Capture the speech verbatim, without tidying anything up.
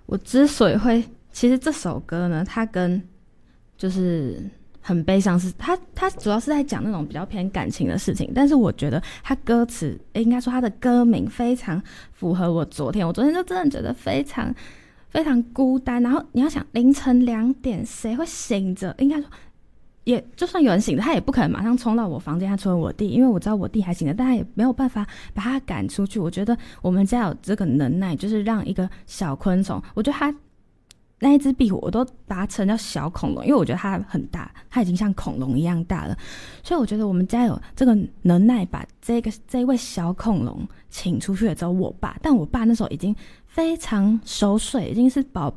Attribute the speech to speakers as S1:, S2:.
S1: 我之所以会，其实这首歌呢，它跟就是很悲伤是，它它主要是在讲那种比较偏感情的事情，但是我觉得它歌词，应该说它的歌名非常符合我昨天，我昨天就真的觉得非常非常孤单。然后你要想凌晨两点，谁会醒着？应该说。也就算有人醒着，他也不可能马上冲到我房间，他除了我弟，因为我知道我弟还醒着，但他也没有办法把他赶出去。我觉得我们家有这个能耐，就是让一个小昆虫，我觉得他那一只壁虎，我都把它称叫小恐龙，因为我觉得它很大，它已经像恐龙一样大了。所以我觉得我们家有这个能耐，把这个这一位小恐龙请出去的只有我爸，但我爸那时候已经非常熟睡，已经是宝